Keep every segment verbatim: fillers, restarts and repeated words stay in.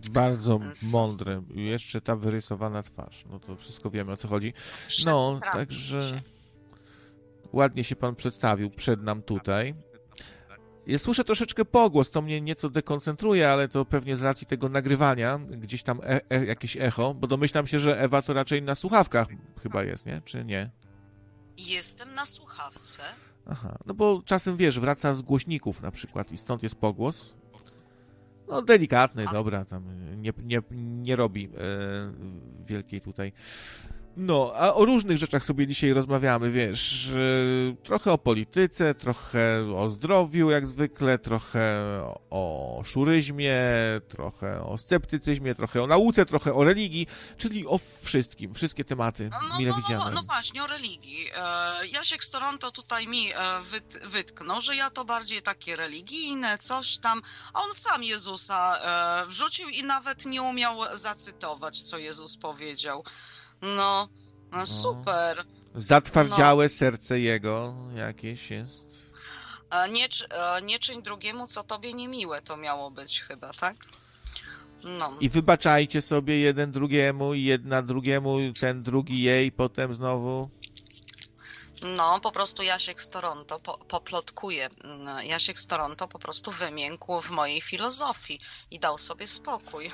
Bardzo Z- mądre. I jeszcze ta wyrysowana twarz. No to wszystko wiemy, o co chodzi. No, Przestrafił także się. ładnie się pan przedstawił przed nam tutaj. Ja słyszę troszeczkę pogłos, to mnie nieco dekoncentruje, ale to pewnie z racji tego nagrywania, gdzieś tam e e jakieś echo, bo domyślam się, że Ewa to raczej na słuchawkach chyba jest, nie? Czy nie? Jestem na słuchawce. Aha, no bo czasem, wiesz, wraca z głośników na przykład i stąd jest pogłos. No delikatny, A- dobra, tam nie, nie, nie robi e, wielkiej tutaj. No, a o różnych rzeczach sobie dzisiaj rozmawiamy, wiesz, e, trochę o polityce, trochę o zdrowiu jak zwykle, trochę o szuryzmie, trochę o sceptycyzmie, trochę o nauce, trochę o religii, czyli o wszystkim, wszystkie tematy No, mile no, no, widziane. no właśnie, o religii. E, Jasiek z Toronto tutaj mi e, wyt, wytknął, że ja to bardziej takie religijne, coś tam. A on sam Jezusa e, wrzucił i nawet nie umiał zacytować, co Jezus powiedział. No, no super. Zatwardziałe serce jego jakieś jest. E, Nie, czy- e, nie czyń drugiemu, co tobie niemiłe, to miało być chyba, tak? No. I wybaczajcie sobie jeden drugiemu, i jedna drugiemu, ten drugi jej, potem znowu. No, po prostu Jasiek z Toronto po, poplotkuje. Mm, Jasiek z Toronto po prostu wymiękł w mojej filozofii i dał sobie spokój.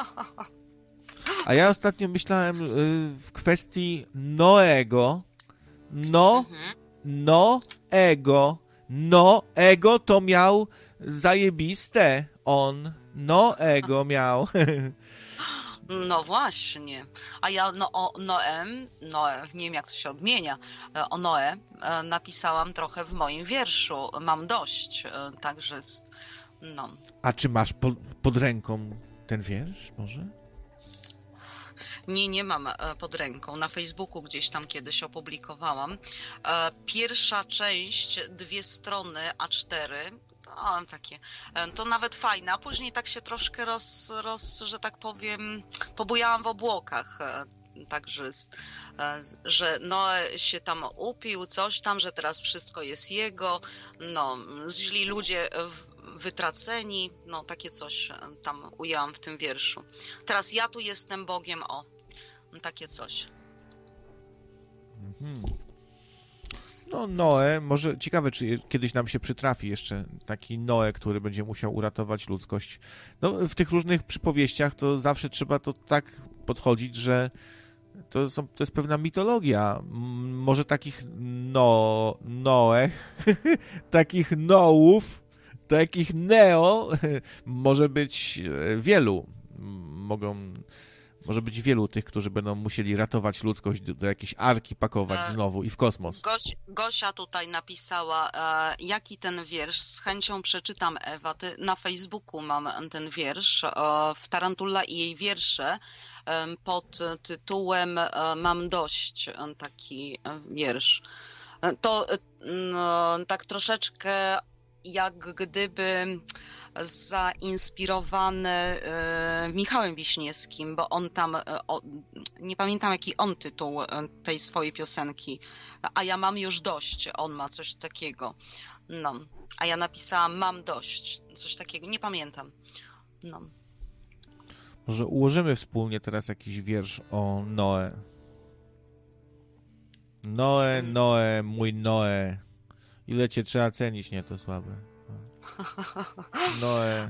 A ja ostatnio myślałem y, w kwestii Noego. No, Mhm. Noego. Noego to miał zajebiste. On Noego miał. No właśnie. A ja no, o Noem, Noe, nie wiem jak to się odmienia, e, o Noe e, napisałam trochę w moim wierszu. Mam dość. e, Także, s- no. A czy masz po, pod ręką ten wiersz może? Nie, nie mam e, pod ręką. Na Facebooku gdzieś tam kiedyś opublikowałam. E, Pierwsza część, dwie strony A cztery. No, takie, e, to nawet fajne, a później tak się troszkę roz, roz że tak powiem, pobujałam w obłokach. e, Także, s- e, że Noe się tam upił, coś tam, że teraz wszystko jest jego. No, źli ludzie w- wytraceni. No, takie coś e, tam ujęłam w tym wierszu. Teraz ja tu jestem Bogiem, o. Takie coś. Mhm. No Noe, może ciekawe, czy kiedyś nam się przytrafi jeszcze taki Noe, który będzie musiał uratować ludzkość. No w tych różnych przypowieściach to zawsze trzeba to tak podchodzić, że to, są, to jest pewna mitologia. M- Może takich no, Noe, takich Nołów, takich Neo może być e, wielu. M- Mogą, może być wielu tych, którzy będą musieli ratować ludzkość, do, do jakiejś arki pakować E, znowu i w kosmos. Goś, Gosia tutaj napisała, e, jaki ten wiersz, z chęcią przeczytam, Ewa. Ty, na Facebooku mam ten wiersz, e, w Tarantula i jej wiersze, e, pod tytułem e, Mam dość, e, taki e, wiersz. E, To e, no, tak troszeczkę jak gdyby zainspirowane e, Michałem Wiśniewskim, bo on tam, e, o, nie pamiętam jaki on tytuł e, tej swojej piosenki, a ja mam już dość, on ma coś takiego. No, a ja napisałam mam dość, coś takiego, nie pamiętam. No. Może ułożymy wspólnie teraz jakiś wiersz o Noe. Noe, Noe, mój Noe. Ile cię trzeba cenić? Nie, to słabe. Noe.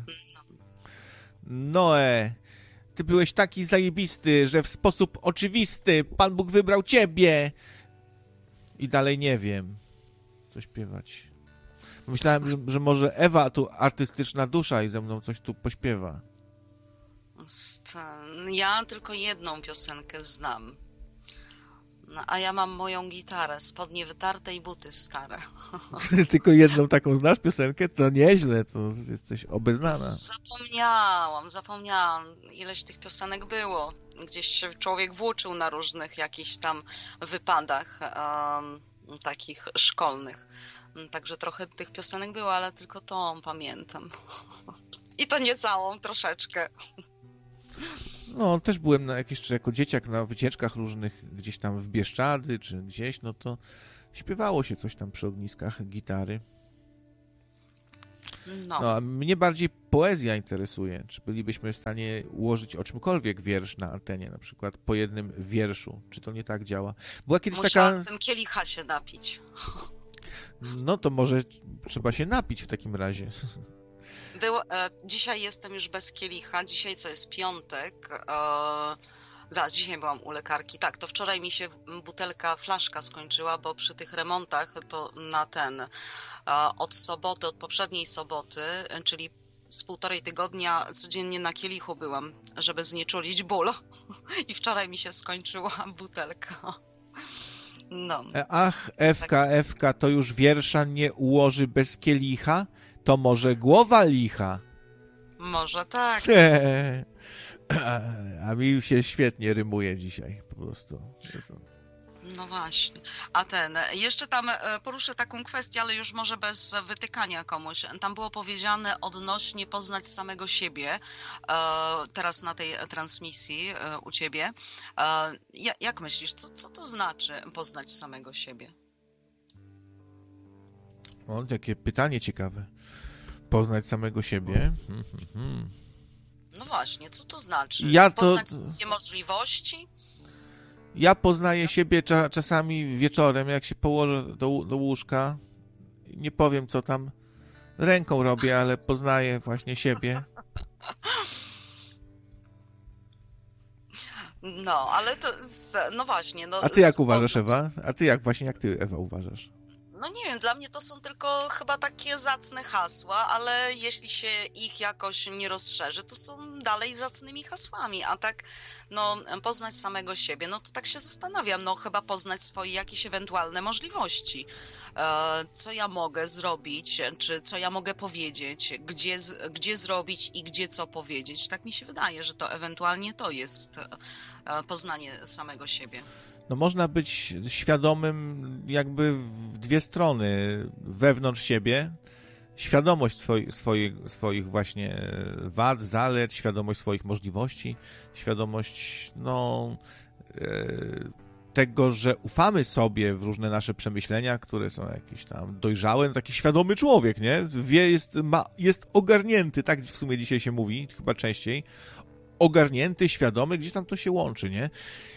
Noe. Ty byłeś taki zajebisty, że w sposób oczywisty Pan Bóg wybrał ciebie. I dalej nie wiem, co śpiewać. Myślałem, że, że może Ewa tu artystyczna dusza i ze mną coś tu pośpiewa. St- Ja tylko jedną piosenkę znam. No, a ja mam moją gitarę, spodnie wytarte i buty stare. Tylko jedną taką znasz piosenkę? To nieźle, to jesteś obeznana. Zapomniałam, zapomniałam, ileś tych piosenek było. Gdzieś się człowiek włóczył na różnych jakichś tam wypadach um, takich szkolnych. Także trochę tych piosenek było, ale tylko tą pamiętam. I to nie całą, troszeczkę. No, też byłem na jakieś, czy jako dzieciak na wycieczkach różnych, gdzieś tam w Bieszczady, czy gdzieś, no to śpiewało się coś tam przy ogniskach gitary. No, No, a mnie bardziej poezja interesuje. Czy bylibyśmy w stanie ułożyć o czymkolwiek wiersz na antenie, na przykład po jednym wierszu? Czy to nie tak działa? Była kiedyś taka... musiałabym kielicha się napić. No to może trzeba się napić w takim razie. Był, e, dzisiaj jestem już bez kielicha, dzisiaj co jest piątek, e, zaraz, dzisiaj byłam u lekarki, tak, to wczoraj mi się butelka, flaszka skończyła, bo przy tych remontach to na ten, e, od soboty, od poprzedniej soboty, e, czyli z półtorej tygodnia codziennie na kielichu byłam, żeby znieczulić ból i wczoraj mi się skończyła butelka. No. Ach, Ewka, Ewka, to już wiersza nie ułoży bez kielicha? To może głowa licha? Może tak. A mi się świetnie rymuje dzisiaj, po prostu. No właśnie. A ten, jeszcze tam e, poruszę taką kwestię, ale już może bez wytykania komuś. Tam było powiedziane odnośnie poznać samego siebie, e, teraz na tej transmisji e, u ciebie. E, ja, jak myślisz, co, co to znaczy poznać samego siebie? O, takie pytanie ciekawe. Poznać samego siebie. No właśnie, co to znaczy? Ja to... Poznać sobie możliwości? Ja poznaję siebie cza, czasami wieczorem, jak się położę do, do łóżka. Nie powiem, co tam ręką robię, ale poznaję właśnie siebie. No, ale to... No właśnie. No, A ty jak poznać... uważasz, Ewa? A ty jak właśnie, jak ty, Ewa, uważasz? No nie wiem, dla mnie to są tylko chyba takie zacne hasła, ale jeśli się ich jakoś nie rozszerzy, to są dalej zacnymi hasłami, a tak no poznać samego siebie, no to tak się zastanawiam, no chyba poznać swoje jakieś ewentualne możliwości, e, co ja mogę zrobić, czy co ja mogę powiedzieć, gdzie, gdzie zrobić i gdzie co powiedzieć. Tak mi się wydaje, że to ewentualnie to jest e, poznanie samego siebie. No można być świadomym jakby w dwie strony, wewnątrz siebie, świadomość swoi, swoich, swoich właśnie wad, zalet, świadomość swoich możliwości, świadomość no, e, tego, że ufamy sobie w różne nasze przemyślenia, które są jakieś tam dojrzałe, no taki świadomy człowiek, nie? Wie, jest, ma, jest ogarnięty, tak w sumie dzisiaj się mówi, chyba częściej, ogarnięty, świadomy, gdzieś tam to się łączy, nie?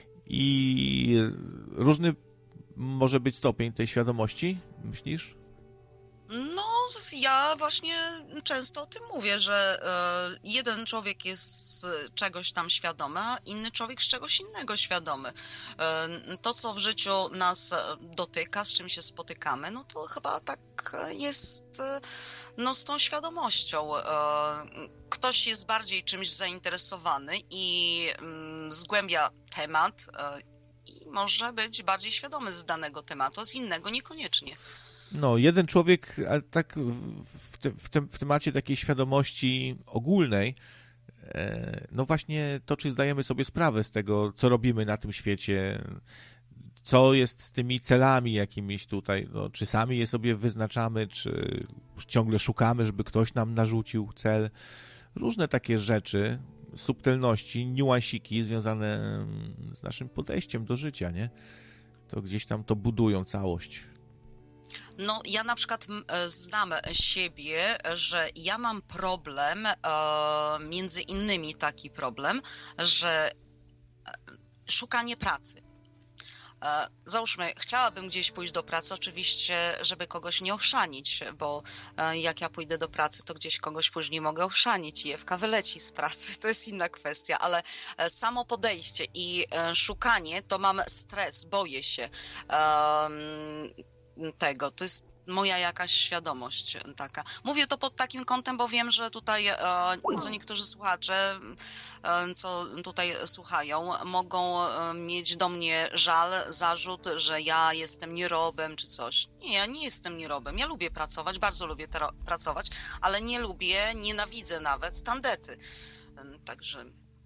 I różny może być stopień tej świadomości, myślisz? No, ja właśnie często o tym mówię, że e, jeden człowiek jest z czegoś tam świadomy, a inny człowiek z czegoś innego świadomy. E, to, co w życiu nas dotyka, z czym się spotykamy, no to chyba tak jest e, no, z tą świadomością. E, ktoś jest bardziej czymś zainteresowany i mm, zgłębia temat e, i może być bardziej świadomy z danego tematu, a z innego niekoniecznie. No, jeden człowiek, ale tak w, te, w, tym, w temacie takiej świadomości ogólnej, e, no właśnie to, czy zdajemy sobie sprawę z tego, co robimy na tym świecie, co jest z tymi celami jakimiś tutaj, no, czy sami je sobie wyznaczamy, czy ciągle szukamy, żeby ktoś nam narzucił cel. Różne takie rzeczy, subtelności, niuansiki związane z naszym podejściem do życia, nie? To gdzieś tam to budują całość. No, ja na przykład znam siebie, że ja mam problem, e, między innymi taki problem, że szukanie pracy. E, załóżmy, chciałabym gdzieś pójść do pracy, oczywiście, żeby kogoś nie ochrzanić, bo e, jak ja pójdę do pracy, to gdzieś kogoś później mogę ochrzanić i Ewka wyleci z pracy, to jest inna kwestia, ale e, samo podejście i e, szukanie, to mam stres, boję się. E, tego, to jest moja jakaś świadomość taka. Mówię to pod takim kątem, bo wiem, że tutaj e, co niektórzy słuchacze, e, co tutaj słuchają, mogą e, mieć do mnie żal, zarzut, że ja jestem nierobem czy coś. Nie, ja nie jestem nierobem. Ja lubię pracować, bardzo lubię tero- pracować, ale nie lubię, nienawidzę nawet tandety. E, także...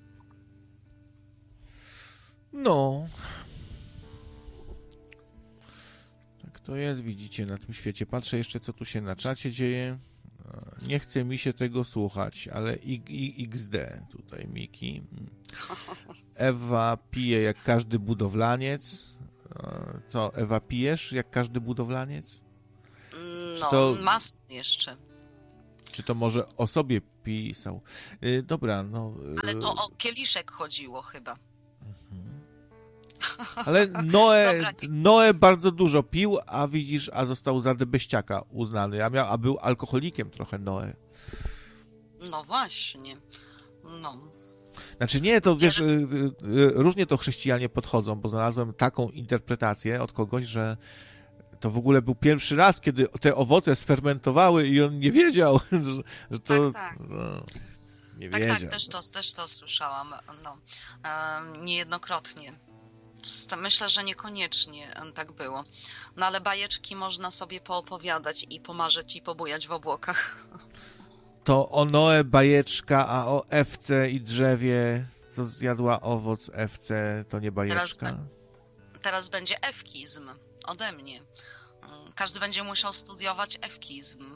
No... To jest, widzicie, na tym świecie. Patrzę jeszcze, co tu się na czacie dzieje. Nie chce mi się tego słuchać, ale iks de tutaj, Miki. Ewa pije jak każdy budowlaniec. Co, Ewa, pijesz jak każdy budowlaniec? No, to... masno jeszcze. Czy to może o sobie pisał? Yy, dobra, no... Yy... Ale to o kieliszek chodziło chyba. Ale Noe, Dobra, Noe bardzo dużo pił, a widzisz, a został za debeściaka uznany, a, miał, a był alkoholikiem trochę Noe. No właśnie, no. Znaczy nie, to wiesz, różnie to chrześcijanie podchodzą, bo znalazłem taką interpretację od kogoś, że to w ogóle był pierwszy raz, kiedy te owoce sfermentowały i on nie wiedział, że, że to... Tak, tak. No, nie tak, wiedział. tak, też to, też to słyszałam, no, e, niejednokrotnie. Myślę, że niekoniecznie tak było. No ale bajeczki można sobie poopowiadać i pomarzyć i pobujać w obłokach. To o Noe bajeczka, a o Ewce i drzewie, co zjadła owoc Ewce, to nie bajeczka? Teraz, teraz będzie ewkizm ode mnie. Każdy będzie musiał studiować ewkizm.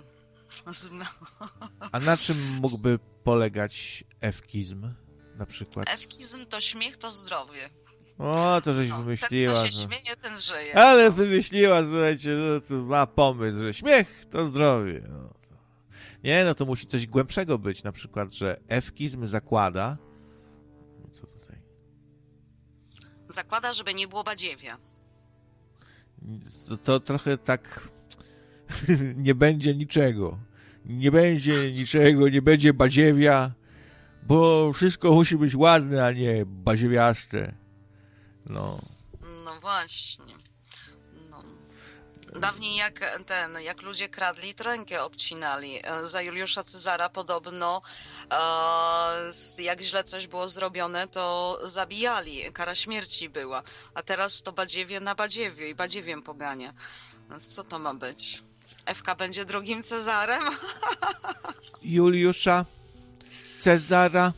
A na czym mógłby polegać ewkizm na przykład? Ewkizm to śmiech, to zdrowie. O, to żeś no, wymyśliła. Ten, kto się no. śmieje, ten żyje. Ale no. wymyśliła, słuchajcie, no, to ma pomysł, że śmiech to zdrowie. No. Nie, no to musi coś głębszego być, na przykład, że ewkizm zakłada... Co tutaj? Zakłada, żeby nie było badziewia. To, to trochę tak... nie będzie niczego. Nie będzie niczego, nie będzie badziewia, bo wszystko musi być ładne, a nie baziewiaste. No. No właśnie. No. Dawniej jak ten, jak ludzie kradli, to rękę obcinali. Za Juliusza Cezara podobno e, jak źle coś było zrobione, to zabijali. Kara śmierci była. A teraz to badziewie na badziewie i badziewiem pogania. Więc co to ma być? Ewka będzie drugim Cezarem? Juliusza Cezara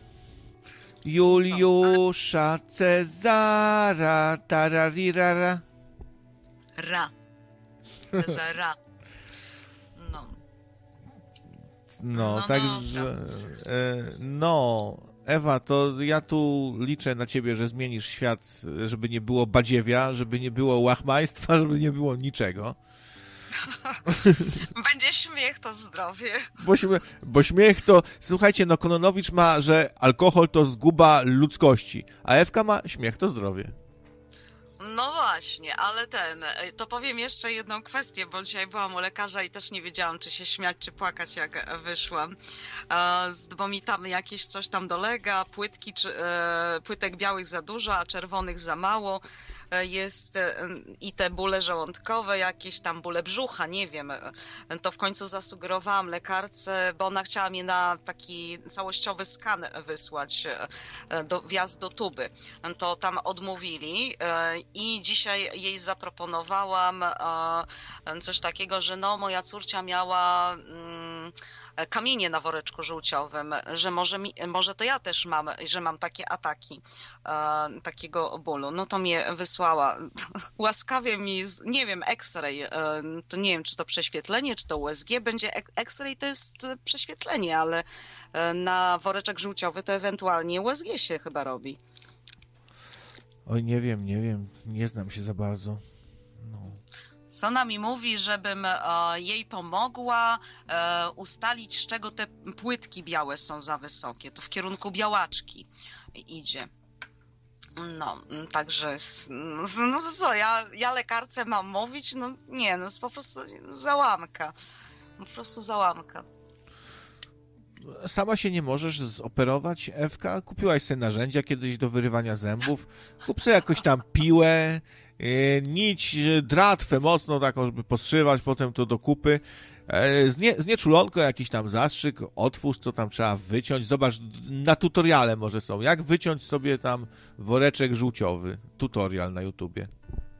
Juliusza Cezara tararirara. Ra. Cezara. No. No, No, także... E, no, Ewa, to ja tu liczę na ciebie, że zmienisz świat, żeby nie było badziewia, żeby nie było łachmajstwa, żeby nie było niczego. Będzie śmiech, to zdrowie. Bo, śmie- bo śmiech to... Słuchajcie, no Kononowicz ma, że alkohol to zguba ludzkości, a Ewka ma śmiech to zdrowie. No właśnie, ale ten, to powiem jeszcze jedną kwestię, bo dzisiaj byłam u lekarza i też nie wiedziałam, czy się śmiać, czy płakać, jak wyszłam, bo mi tam jakieś coś tam dolega, płytki, czy, płytek białych za dużo, a czerwonych za mało jest i te bóle żołądkowe, jakieś tam bóle brzucha, nie wiem, to w końcu zasugerowałam lekarce, bo ona chciała mnie na taki całościowy skan wysłać, do, wjazd do tuby, to tam odmówili. I dzisiaj jej zaproponowałam coś takiego, że no moja córcia miała kamienie na woreczku żółciowym, że może, mi, może to ja też mam, że mam takie ataki takiego bólu. No to mnie wysłała. Łaskawie mi, nie wiem, X-ray, to nie wiem, czy to prześwietlenie, czy to U S G będzie. X-ray to jest prześwietlenie, ale na woreczek żółciowy to ewentualnie U S G się chyba robi. Oj, nie wiem, nie wiem, nie znam się za bardzo. No. Ona mi mówi, żebym e, jej pomogła e, ustalić, z czego te płytki białe są za wysokie. To w kierunku białaczki idzie. No, także, no to co, ja, ja lekarce mam mówić? No nie, no jest po prostu załamka. Po prostu załamka. Sama się nie możesz zoperować, Ewka? Kupiłaś sobie narzędzia kiedyś do wyrywania zębów? Kup sobie jakoś tam piłę, yy, nić dratwę mocno taką, żeby postrzywać potem to do kupy. Yy, znie, znieczulonko, jakiś tam zastrzyk, otwórz, co tam trzeba wyciąć. Zobacz, na tutoriale może są. Jak wyciąć sobie tam woreczek żółciowy. Tutorial na YouTubie.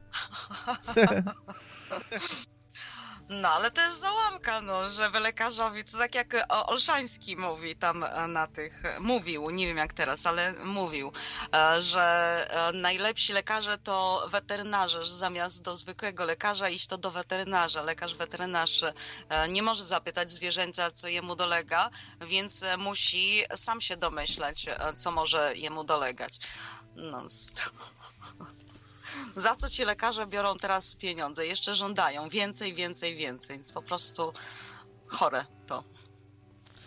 No, ale to jest załamka, no, żeby lekarzowi, to tak jak Olszański mówi tam na tych, mówił, nie wiem jak teraz, ale mówił, że najlepsi lekarze to weterynarze, że zamiast do zwykłego lekarza iść to do weterynarza. Lekarz weterynarz nie może zapytać zwierzęcia, co jemu dolega, więc musi sam się domyślać, co może jemu dolegać. No, to... Za co ci lekarze biorą teraz pieniądze? Jeszcze żądają więcej, więcej, więcej. Więc po prostu chore to.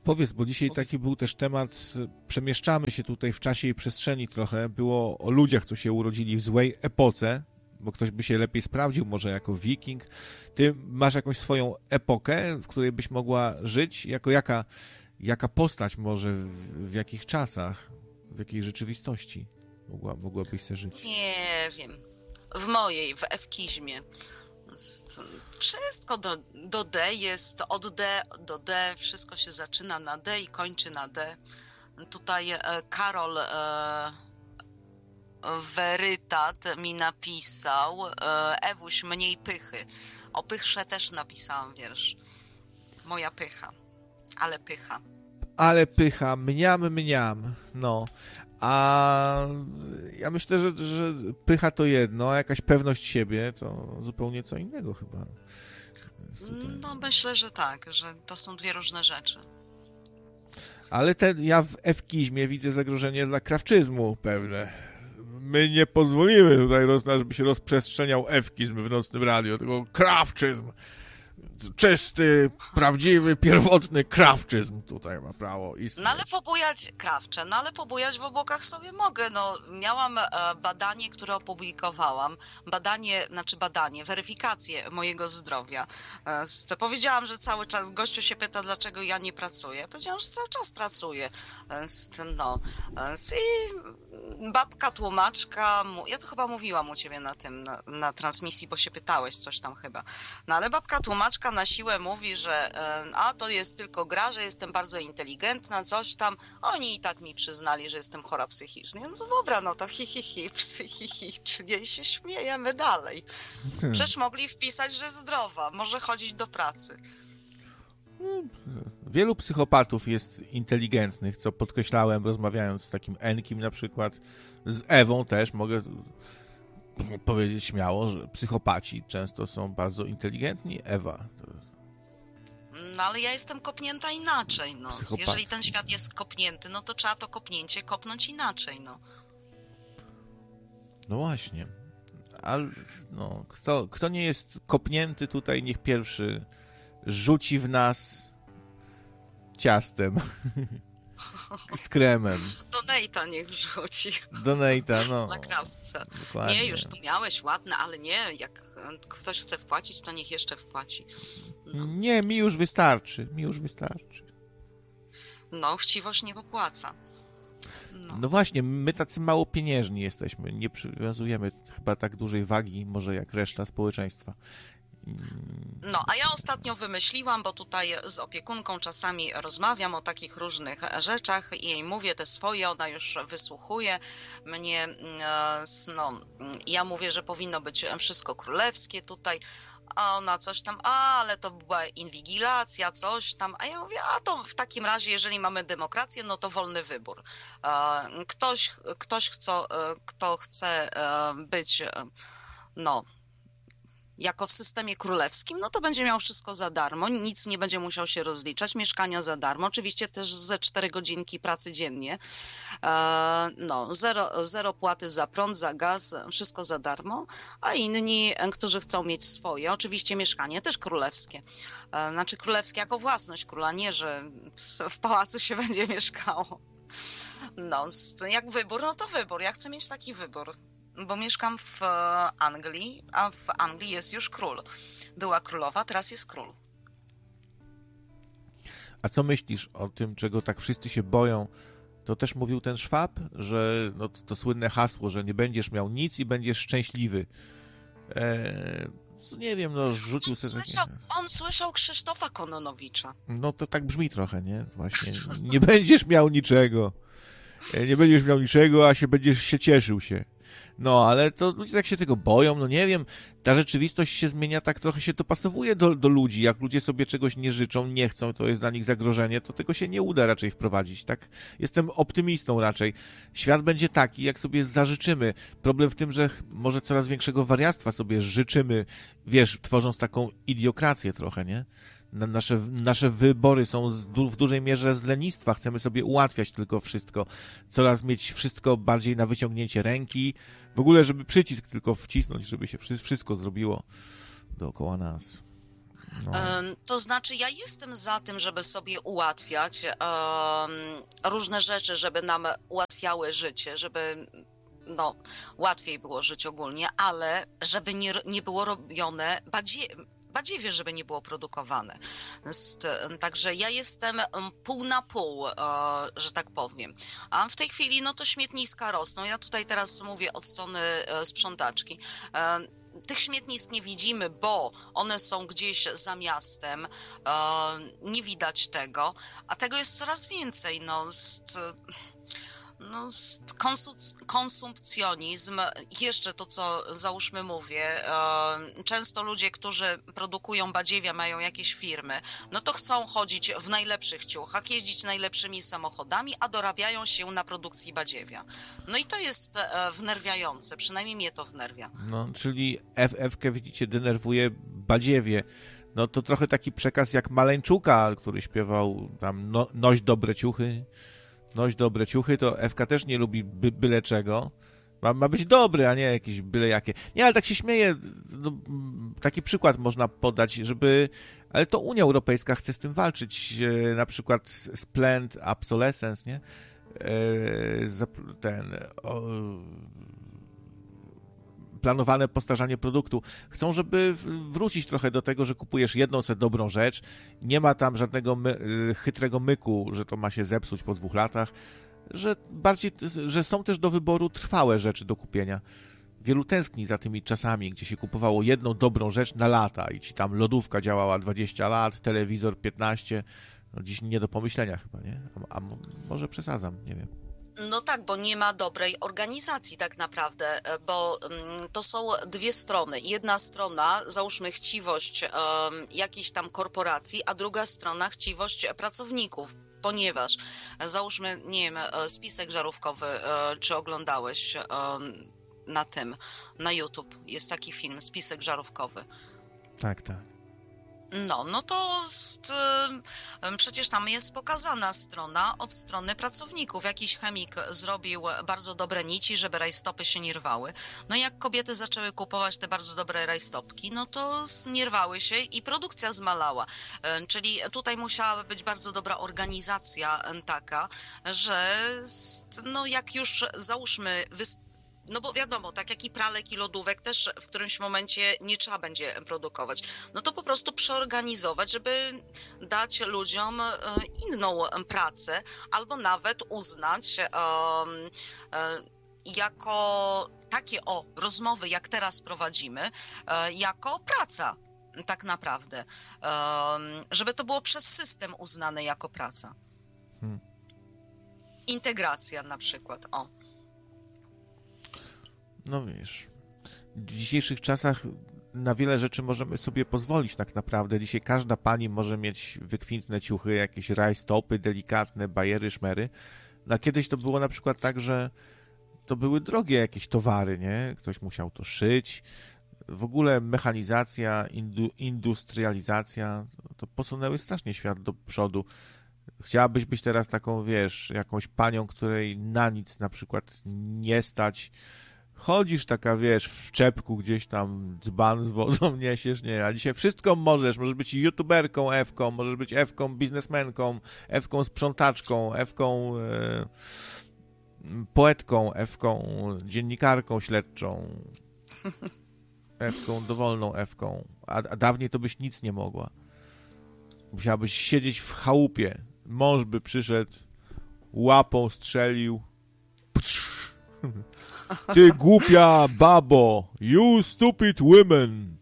Powiedz, bo dzisiaj taki był też temat, przemieszczamy się tutaj w czasie i przestrzeni trochę, było o ludziach, co się urodzili w złej epoce, bo ktoś by się lepiej sprawdził, może jako wiking. Ty masz jakąś swoją epokę, w której byś mogła żyć? Jako jaka, jaka postać może, w, w jakich czasach, w jakiej rzeczywistości mogła, mogłabyś sobie żyć? Nie wiem. W mojej, w ewkizmie. Wszystko do, do D jest, od D do D, wszystko się zaczyna na D i kończy na D. Tutaj e, Karol e, Werytat mi napisał, e, Ewuś, mniej pychy. O pychrze też napisałam wiersz. Moja pycha, ale pycha. Ale pycha, mniam, mniam, no. A ja myślę, że, że pycha to jedno, a jakaś pewność siebie to zupełnie co innego chyba. No myślę, że tak, że to są dwie różne rzeczy. Ale te, ja w ewkizmie widzę zagrożenie dla krawczyzmu pewne. My nie pozwolimy tutaj, roz, żeby się rozprzestrzeniał ewkizm w nocnym radiu, tylko krawczyzm. Czysty, prawdziwy, pierwotny krawczyzm tutaj ma prawo istnieć. No ale pobujać, krawcze, no ale pobujać w obłokach sobie mogę. No, miałam e, badanie, które opublikowałam. Badanie, znaczy badanie, weryfikację mojego zdrowia. E, z, powiedziałam, że cały czas, gościu się pyta, dlaczego ja nie pracuję. Powiedziałam, że cały czas pracuję. E, z, no, e, z, i babka tłumaczka, mu, ja to chyba mówiłam u ciebie na tym, na, na transmisji, bo się pytałeś coś tam chyba. No ale babka tłumaczka na siłę mówi, że a to jest tylko gra, że jestem bardzo inteligentna, coś tam. Oni i tak mi przyznali, że jestem chora psychicznie. No to dobra, no to hi, hi, hi, psychicznie i się śmiejemy dalej. Przecież mogli wpisać, że zdrowa, może chodzić do pracy. Wielu psychopatów jest inteligentnych, co podkreślałem, rozmawiając z takim Enkim na przykład, z Ewą też, mogę powiedzieć śmiało, że psychopaci często są bardzo inteligentni. Ewa. To... No ale ja jestem kopnięta inaczej, no. Jeżeli ten świat jest kopnięty, no to trzeba to kopnięcie kopnąć inaczej, no. No właśnie. Ale no, kto, kto nie jest kopnięty tutaj, niech pierwszy rzuci w nas ciastem. Z kremem. Donate'a niech rzuci. Donate'a, no. Na krawce. Dokładnie. Nie, już tu miałeś ładne, ale nie, jak ktoś chce wpłacić, to niech jeszcze wpłaci. No. Nie, mi już wystarczy, mi już wystarczy. No, chciwość nie popłaca. No. no właśnie, my tacy mało pieniężni jesteśmy, nie przywiązujemy chyba tak dużej wagi, może jak reszta społeczeństwa. No, a ja ostatnio wymyśliłam, bo tutaj z opiekunką czasami rozmawiam o takich różnych rzeczach i jej mówię te swoje, ona już wysłuchuje mnie, no, ja mówię, że powinno być wszystko królewskie tutaj, a ona coś tam, a, ale to była inwigilacja, coś tam, a ja mówię, a to w takim razie, jeżeli mamy demokrację, no to wolny wybór. Ktoś, ktoś chce, kto chce być, no, jako w systemie królewskim, no to będzie miał wszystko za darmo, nic nie będzie musiał się rozliczać, mieszkania za darmo, oczywiście też ze cztery godzinki pracy dziennie, no, zero, zero płaty za prąd, za gaz, wszystko za darmo, a inni, którzy chcą mieć swoje, oczywiście mieszkanie też królewskie, znaczy królewskie jako własność króla, nie, że w pałacu się będzie mieszkało. No, jak wybór, no to wybór, ja chcę mieć taki wybór. Bo mieszkam w Anglii, a w Anglii jest już król. Była królowa, teraz jest król. A co myślisz o tym, czego tak wszyscy się boją? To też mówił ten Szwab, że no, to słynne hasło, że nie będziesz miał nic i będziesz szczęśliwy. Eee, nie wiem, no rzucił on sobie... Słyszał, on słyszał Krzysztofa Kononowicza. No to tak brzmi trochę, nie? Właśnie. Nie będziesz miał niczego. Nie będziesz miał niczego, a się będziesz się cieszył się. No, ale to ludzie tak się tego boją, no nie wiem, ta rzeczywistość się zmienia, tak trochę się dopasowuje do, do ludzi, jak ludzie sobie czegoś nie życzą, nie chcą, to jest dla nich zagrożenie, to tego się nie uda raczej wprowadzić, tak? Jestem optymistą raczej. Świat będzie taki, jak sobie zażyczymy. Problem w tym, że może coraz większego wariactwa sobie życzymy, wiesz, tworząc taką idiokrację trochę, nie? Nasze, nasze wybory są z, w dużej mierze z lenistwa. Chcemy sobie ułatwiać tylko wszystko. Coraz mieć wszystko bardziej na wyciągnięcie ręki. W ogóle, żeby przycisk tylko wcisnąć, żeby się wszystko zrobiło dookoła nas. No. To znaczy, ja jestem za tym, żeby sobie ułatwiać um, różne rzeczy, żeby nam ułatwiały życie, żeby no, łatwiej było żyć ogólnie, ale żeby nie, nie było robione badzie, badziewie, żeby nie było produkowane. Także ja jestem pół na pół, że tak powiem. A w tej chwili no to śmietniska rosną. Ja tutaj teraz mówię od strony sprzątaczki. Tych śmietnisk nie widzimy, bo one są gdzieś za miastem, nie widać tego, a tego jest coraz więcej. No, no, konsumpcjonizm, jeszcze to, co załóżmy mówię, często ludzie, którzy produkują badziewia, mają jakieś firmy, no to chcą chodzić w najlepszych ciuchach, jeździć najlepszymi samochodami, a dorabiają się na produkcji badziewia. No i to jest wnerwiające, przynajmniej mnie to wnerwia. No, czyli F F-kę, widzicie, denerwuje badziewie. No to trochę taki przekaz jak Maleńczuka, który śpiewał tam no, noś dobre ciuchy. Noś dobre ciuchy, to Ewka też nie lubi by, byle czego. Ma, ma być dobry, a nie jakieś byle jakie. Nie, ale tak się śmieję, no, taki przykład można podać, żeby... Ale to Unia Europejska chce z tym walczyć. E, na przykład Splend, Obsolescence, nie? E, ten... O, planowane postarzanie produktu. Chcą, żeby wrócić trochę do tego, że kupujesz jedną sobie dobrą rzecz, nie ma tam żadnego my, chytrego myku, że to ma się zepsuć po dwóch latach, że bardziej, że są też do wyboru trwałe rzeczy do kupienia. Wielu tęskni za tymi czasami, gdzie się kupowało jedną dobrą rzecz na lata i ci tam lodówka działała dwadzieścia lat, telewizor piętnaście, no dziś nie do pomyślenia chyba, nie? A, a może przesadzam, nie wiem. No tak, bo nie ma dobrej organizacji tak naprawdę, bo to są dwie strony. Jedna strona, załóżmy chciwość um, jakiejś tam korporacji, a druga strona chciwość pracowników, ponieważ załóżmy, nie wiem, spisek żarówkowy, czy oglądałeś na tym, na YouTube, jest taki film, spisek żarówkowy. Tak, tak. No, no to jest, przecież tam jest pokazana strona od strony pracowników. Jakiś chemik zrobił bardzo dobre nici, żeby rajstopy się nie rwały. No i jak kobiety zaczęły kupować te bardzo dobre rajstopki, no to nie rwały się i produkcja zmalała. Czyli tutaj musiała być bardzo dobra organizacja taka, że no jak już załóżmy wystąpić, no bo wiadomo, tak jak i pralek i lodówek też w którymś momencie nie trzeba będzie produkować. No to po prostu przeorganizować, żeby dać ludziom inną pracę albo nawet uznać um, jako takie o rozmowy, jak teraz prowadzimy, jako praca tak naprawdę. Um, żeby to było przez system uznane jako praca. Hmm. Integracja na przykład, o. No wiesz, w dzisiejszych czasach na wiele rzeczy możemy sobie pozwolić tak naprawdę. Dzisiaj każda pani może mieć wykwintne ciuchy, jakieś rajstopy delikatne, bajery, szmery. No kiedyś to było na przykład tak, że to były drogie jakieś towary, nie? Ktoś musiał to szyć. W ogóle mechanizacja, indu, industrializacja, to posunęły strasznie świat do przodu. Chciałabyś być teraz taką, wiesz, jakąś panią, której na nic na przykład nie stać. Chodzisz taka, wiesz, w czepku gdzieś tam, dzban z wodą niesiesz, nie, a dzisiaj wszystko możesz, możesz być youtuberką Ewką, możesz być Ewką biznesmenką, Ewką sprzątaczką, Ewką e, poetką, Ewką dziennikarką śledczą, Ewką dowolną Ewką, a, a dawniej to byś nic nie mogła. Musiałabyś siedzieć w chałupie, mąż by przyszedł, łapą strzelił, ty głupia babo, you stupid women.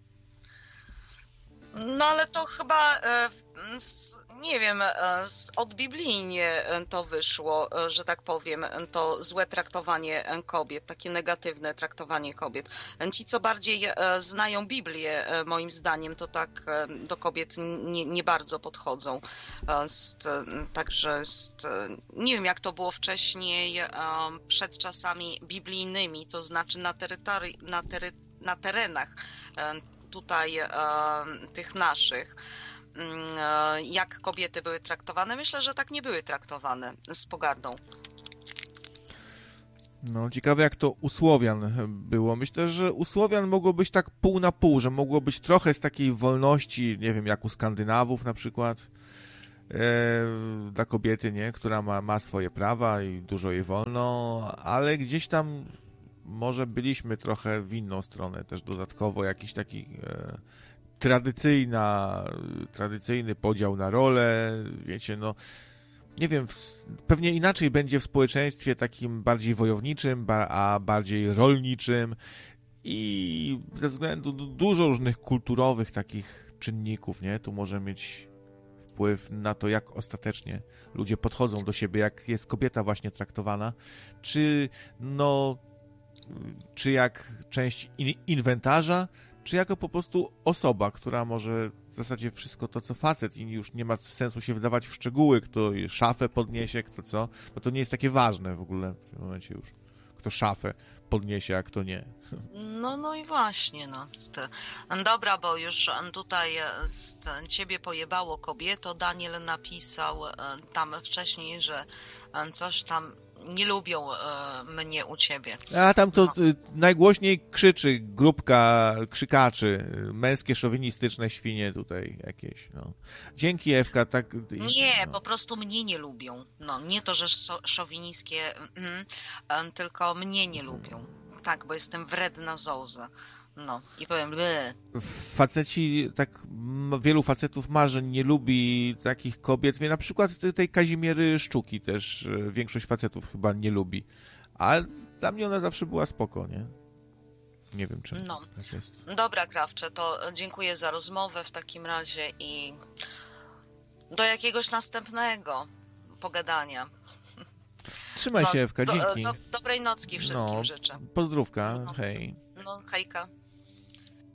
No ale to chyba, nie wiem, od biblijnie to wyszło, że tak powiem, to złe traktowanie kobiet, takie negatywne traktowanie kobiet. Ci, co bardziej znają Biblię, moim zdaniem, to tak do kobiet nie, nie bardzo podchodzą. Także nie wiem, jak to było wcześniej, przed czasami biblijnymi, to znaczy na, terytory, na, tery, na terenach tutaj tych naszych. Jak kobiety były traktowane? Myślę, że tak nie były traktowane, z pogardą. No, ciekawe jak to u Słowian było. Myślę, że u Słowian mogło być tak pół na pół, że mogło być trochę z takiej wolności, nie wiem, jak u Skandynawów na przykład, e, dla kobiety, nie, która ma, ma swoje prawa i dużo jej wolno, ale gdzieś tam może byliśmy trochę w inną stronę też dodatkowo, jakiś taki e, tradycyjna, tradycyjny podział na role, wiecie, no nie wiem, pewnie inaczej będzie w społeczeństwie takim bardziej wojowniczym, a bardziej rolniczym i ze względu na dużo różnych kulturowych takich czynników, nie? Tu może mieć wpływ na to, jak ostatecznie ludzie podchodzą do siebie, jak jest kobieta właśnie traktowana, czy no, czy jak część in- inwentarza, czy jako po prostu osoba, która może w zasadzie wszystko to, co facet i już nie ma sensu się wdawać w szczegóły, kto szafę podniesie, kto co, bo to nie jest takie ważne w ogóle w tym momencie już, kto szafę podniesie, a kto nie. No, no i właśnie, no. st- Dobra, bo już tutaj z ciebie pojebało kobieto, Daniel napisał e, tam wcześniej, że e, coś tam nie lubią e, mnie u ciebie. A tam to No. y, najgłośniej krzyczy grupka krzykaczy, y, męskie szowinistyczne świnie tutaj jakieś, no. Dzięki, Ewka, tak... y, Nie, no. po prostu mnie nie lubią. No, nie to, że so, szowiniskie, mm, em, tylko mnie nie lubią. Tak, bo jestem wredna zołza. No, i powiem, ble. Faceci, tak m- wielu facetów ma, że nie lubi takich kobiet, wie, na przykład te- tej Kazimiery Szczuki też y, większość facetów chyba nie lubi, a dla mnie ona zawsze była spoko, nie? Nie wiem, czemu No. tak jest. Dobra, Krawcze, to dziękuję za rozmowę w takim razie i do jakiegoś następnego pogadania. Trzymaj No, się, Ewka, do, dzięki. do, dobrej nocki wszystkim No, życzę. pozdrówka, No. hej. No, hejka.